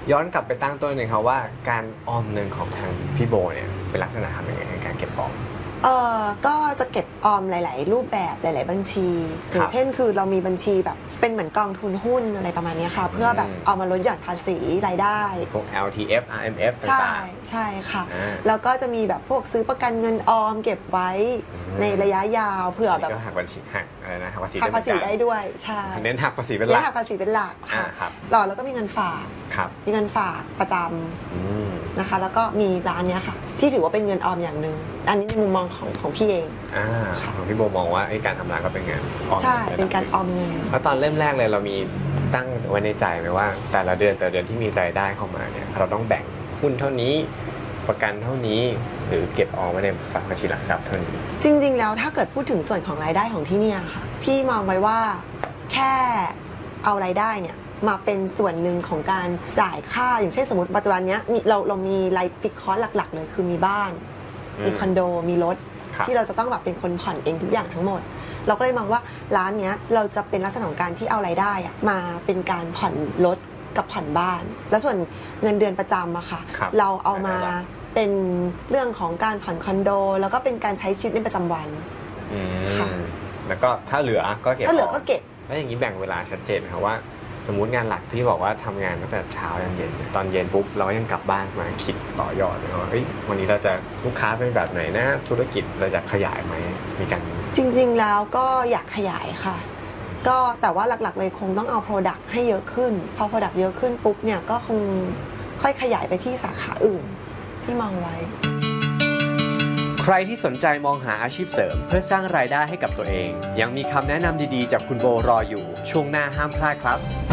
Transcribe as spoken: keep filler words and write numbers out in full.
ย้อนกลับไปตั้งต้นหนึ่งครับว่าการออมเงินของทางพี่โบเนี่ยเป็นลักษณะทำยังไงในการเก็บออมเออก็จะเก็บออมหลาย ๆ รูปแบบหลาย ๆ บัญชีอย่างเช่นคือเรามีบัญชีแบบเป็นเหมือนกองทุนหุ้นอะไรประมาณนี้ค่ะเพื่อแบบเอามาลดหย่อนภาษีรายได้พวก แอล ที เอฟ อาร์ เอ็ม เอฟใช่ต่างใช่ค่ะๆแล้วก็จะมีแบบพวกซื้อประกันเงินออมเก็บไว้ในระยะยาวเผื่อแบบหักบัญชีหักอะไรนะหักภาษีหักภาษีได้ด้วยใช่เน้นหักภาษีเป็นหลักเน้นหักภาษีเป็นหลักค่ะหล่อแล้วก็มีเงินฝากมีเงินฝากประจำนะคะแล้วก็มีร้านนี้ค่ะที่ถือว่าเป็นเงินออมอย่างหนึ่งอันนี้ในมุมมองของของพี่เองอ่าของพี่โบมองว่าการทำร้านก็เป็นเงินออมใช่เป็นการออมเงินแล้วตอนเริ่มแรกเลยเรามีตั้งไว้ในใจไหมว่าแต่ละเดือนแต่ละเดือนที่มีรายได้เข้ามาเนี่ยเราต้องแบ่งหุ้นเท่านี้ประกันเท่านี้หรือเก็บออมไว้ในฝากบัญชีหลักทรัพย์เท่านี้จริงๆแล้วถ้าเกิดพูดถึงส่วนของรายได้ของที่นี่ค่ะพี่มองไว้ว่าแค่เอารายได้เนี่ยมาเป็นส่วนหนึ่งของการจ่ายค่าอย่างเช่นสมมติปัจจุบันนี้มีเราเรามีรายฟิกคอร์สหลักๆเลยคือมีบ้านมีคอนโดมีรถที่เราจะต้องแบบเป็นคนผ่อนเองทุกอย่างทั้งหมดเราก็เลยมองว่าร้านนี้เราจะเป็นลักษณะของการที่เอารายได้มาเป็นการผ่อนรถกับผ่อนบ้านแล้วส่วนเงินเดือนประจำอะค่ะเราเอามาเป็นเรื่องของการผ่อนคอนโดแล้วก็เป็นการใช้ชีวิตในประจำวันค่ะแล้วก็ถ้าเหลือก็เก็บถ้าเหลือก็เก็บแล้วอย่างนี้แบ่งเวลาชัดเจนครับว่าสมมุติงานหลักที่บอกว่าทำงานตั้งแต่เช้ายันเย็นตอนเย็นปุ๊บเราก็ยังกลับบ้านมาคิดต่อยอดเลยว่าเฮ้ยวันนี้เราจะลูกค้าเป็นแบบไหนนะธุรกิจเราจะขยายไหมมีการจริงๆแล้วก็อยากขยายค่ะก็แต่ว่าหลักๆเลยคงต้องเอา Product ให้เยอะขึ้นพอ Product เยอะขึ้นปุ๊บเนี่ยก็คงค่อยขยายไปที่สาขาอื่นที่มองไว้ใครที่สนใจมองหาอาชีพเสริมเพื่อสร้างรายได้ให้กับตัวเองยังมีคำแนะนำดีๆจากคุณโบรออยู่ช่วงหน้าห้ามพลาดครับ